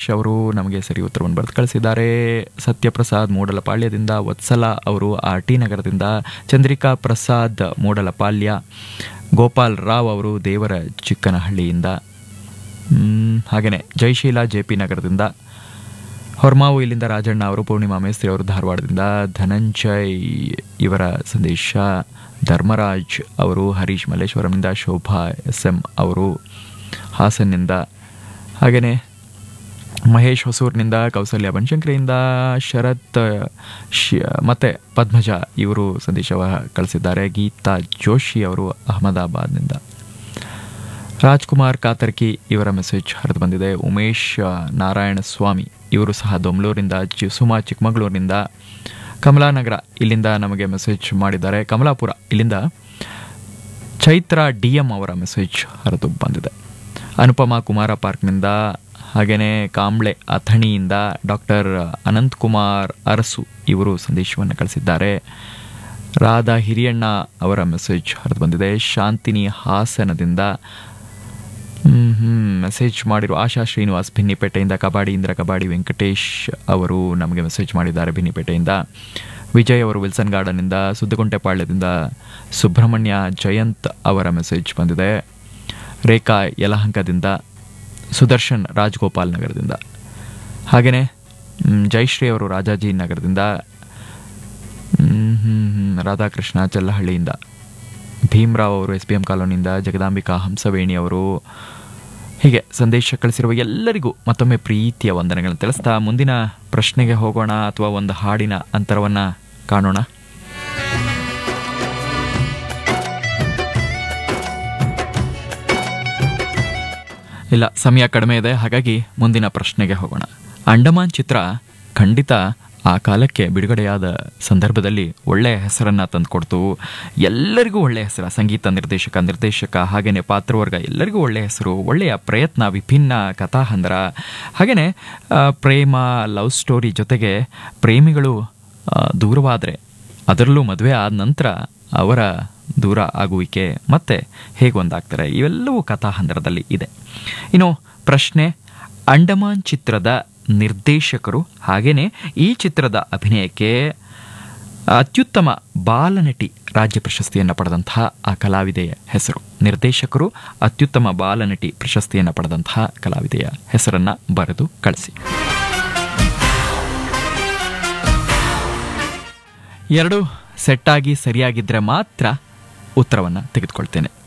ಅವರು ನಮಗೆ ಸರಿ ಉತ್ತರವನ್ನು ಬರೆದು ಕಳಿಸಿದ್ದಾರೆ. ಸತ್ಯಪ್ರಸಾದ್ ಮೂಡಲಪಾಳ್ಯದಿಂದ, ವತ್ಸಲ ಅವರು RT ನಗರದಿಂದ, ಚಂದ್ರಿಕಾ ಪ್ರಸಾದ್ ಮೂಡಲಪಾಳ್ಯ, ಗೋಪಾಲ್ ರಾವ್ ಅವರು ದೇವರ ಚಿಕ್ಕನಹಳ್ಳಿಯಿಂದ, ಹಾಗೆಯೇ ಜಯಶೀಲ JP ನಗರದಿಂದ, ಹೊರ್ಮಾವು ಇಲ್ಲಿಂದ ರಾಜಣ್ಣ ಅವರು, ಪೂರ್ಣಿಮಾ ಮೇಸ್ತ್ರಿ ಅವರು ಧಾರವಾಡದಿಂದ, ಧನಂಜಯ್ ಇವರ ಸಂದೇಶ, ಧರ್ಮರಾಜ್ ಅವರು ಹರೀಶ್ ಮಲ್ಲೇಶ್ವರಂನಿಂದ, ಶೋಭಾ SM ಅವರು ಹಾಸನ್ನಿಂದ, ಹಾಗೆಯೇ ಮಹೇಶ್ ಹೊಸೂರಿನಿಂದ, ಕೌಸಲ್ಯ ಬನಶಂಕರಿಯಿಂದ, ಶರತ್ ಮತ್ತು ಪದ್ಮಜ ಇವರು ಸಂದೇಶ ಕಳಿಸಿದ್ದಾರೆ. ಗೀತಾ ಜೋಶಿ ಅವರು ಅಹಮದಾಬಾದ್ನಿಂದ, ರಾಜ್ಕುಮಾರ್ ಕಾತರ್ಕಿ ಇವರ ಮೆಸೇಜ್ ಹರಿದು ಬಂದಿದೆ. ಉಮೇಶ್ ನಾರಾಯಣ ಸ್ವಾಮಿ ಇವರು ಸಹ ದೊಮ್ಲೂರಿಂದ, ಸುಮಾ ಚಿಕ್ಕಮಗಳೂರಿನಿಂದ, ಕಮಲಾನಗರ ಇಲ್ಲಿಂದ ನಮಗೆ ಮೆಸೇಜ್ ಮಾಡಿದ್ದಾರೆ. ಕಮಲಾಪುರ ಇಲ್ಲಿಂದ ಚೈತ್ರ DM ಅವರ ಮೆಸೇಜ್ ಹರಿದು ಬಂದಿದೆ. ಅನುಪಮಾ ಕುಮಾರ ಪಾರ್ಕ್ನಿಂದ, ಹಾಗೆಯೇ ಕಾಂಬ್ಳೆ ಅಥಣಿಯಿಂದ ಡಾಕ್ಟರ್ ಅನಂತಕುಮಾರ್ ಅರಸು ಇವರು ಸಂದೇಶವನ್ನು ಕಳಿಸಿದ್ದಾರೆ. ರಾಧಾ ಹಿರಿಯಣ್ಣ ಅವರ ಮೆಸೇಜ್ ಹರಿದು ಬಂದಿದೆ. ಶಾಂತಿನಿ ಹಾಸನದಿಂದ ಮೆಸೇಜ್ ಮಾಡಿರುವ ಆಶಾ ಶ್ರೀನಿವಾಸ್ ಭಿನ್ನಿಪೇಟೆಯಿಂದ, ಕಬಾಡಿಯಿಂದ ಕಬಾಡಿ ವೆಂಕಟೇಶ್ ಅವರು ನಮಗೆ ಮೆಸೇಜ್ ಮಾಡಿದ್ದಾರೆ ಭಿನ್ನಿಪೇಟೆಯಿಂದ. ವಿಜಯ್ ಅವರು ವಿಲ್ಸನ್ ಗಾರ್ಡನ್ನಿಂದ, ಸುದ್ದಗುಂಟೆಪಾಳ್ಯದಿಂದ ಸುಬ್ರಹ್ಮಣ್ಯ ಜಯಂತ್ ಅವರ ಮೆಸೇಜ್ ಬಂದಿದೆ. ರೇಖಾ ಯಲಹಂಕದಿಂದ, ಸುದರ್ಶನ್ ರಾಜಗೋಪಾಲ್ ನಗರದಿಂದ, ಹಾಗೆಯೇ ಜಯಶ್ರೀ ಅವರು ರಾಜಾಜಿ ನಗರದಿಂದ, ರಾಧಾಕೃಷ್ಣ ಚಲ್ಲಹಳ್ಳಿಯಿಂದ, ಭೀಮರಾವ್ ಅವರು SBM ಕಾಲೋನಿಯಿಂದ, ಜಗದಾಂಬಿಕಾ ಹಂಸವೇಣಿ ಅವರು, ಹೀಗೆ ಸಂದೇಶ ಕಳಿಸಿರುವ ಎಲ್ಲರಿಗೂ ಮತ್ತೊಮ್ಮೆ ಪ್ರೀತಿಯ ವಂದನೆಗಳನ್ನು ತಿಳಿಸ್ತಾ ಮುಂದಿನ ಪ್ರಶ್ನೆಗೆ ಹೋಗೋಣ ಅಥವಾ ಒಂದು ಹಾಡಿನ ಅಂತರವನ್ನು ಕಾಣೋಣ. ಇಲ್ಲ, ಸಮಯ ಕಡಿಮೆ ಇದೆ, ಹಾಗಾಗಿ ಮುಂದಿನ ಪ್ರಶ್ನೆಗೆ ಹೋಗೋಣ. ಅಂಡಮಾನ್ ಚಿತ್ರ ಖಂಡಿತ ಆ ಕಾಲಕ್ಕೆ ಬಿಡುಗಡೆಯಾದ ಸಂದರ್ಭದಲ್ಲಿ ಒಳ್ಳೆಯ ಹೆಸರನ್ನು ತಂದುಕೊಡ್ತು. ಎಲ್ಲರಿಗೂ ಒಳ್ಳೆಯ ಹೆಸರು, ಸಂಗೀತ ನಿರ್ದೇಶಕ ಹಾಗೆಯೇ ಪಾತ್ರವರ್ಗ ಎಲ್ಲರಿಗೂ ಒಳ್ಳೆಯ ಹೆಸರು, ಒಳ್ಳೆಯ ಪ್ರಯತ್ನ, ವಿಭಿನ್ನ ಕಥಾಹಂದರ, ಹಾಗೆಯೇ ಪ್ರೇಮ, ಲವ್ ಸ್ಟೋರಿ ಜೊತೆಗೆ ಪ್ರೇಮಿಗಳು ದೂರವಾದರೆ ಅದರಲ್ಲೂ ಮದುವೆ ಆದ ನಂತರ ಅವರ ದೂರ ಆಗುವಿಕೆ ಮತ್ತೆ ಹೇಗೆ ಒಂದಾಗ್ತಾರೆ, ಇವೆಲ್ಲವೂ ಕಥಾಹಂದರದಲ್ಲಿ ಇದೆ. ಇನ್ನು ಪ್ರಶ್ನೆ, ಅಂಡಮಾನ್ ಚಿತ್ರದ ನಿರ್ದೇಶಕರು ಹಾಗೆಯೇ ಈ ಚಿತ್ರದ ಅಭಿನಯಕ್ಕೆ ಅತ್ಯುತ್ತಮ ಬಾಲನಟಿ ರಾಜ್ಯ ಪ್ರಶಸ್ತಿಯನ್ನು ಪಡೆದಂತಹ ಆ ಕಲಾವಿದೆಯ ಹೆಸರು. ನಿರ್ದೇಶಕರು ಅತ್ಯುತ್ತಮ ಬಾಲನಟಿ ಪ್ರಶಸ್ತಿಯನ್ನು ಪಡೆದಂತಹ ಕಲಾವಿದೆಯ ಹೆಸರನ್ನು ಬರೆದು ಕಳಿಸಿ. ಎರಡು ಸೆಟ್ಟಾಗಿ ಸರಿಯಾಗಿದ್ದರೆ ಮಾತ್ರ ಉತ್ತರವನ್ನು ತೆಗೆದುಕೊಳ್ತೇನೆ.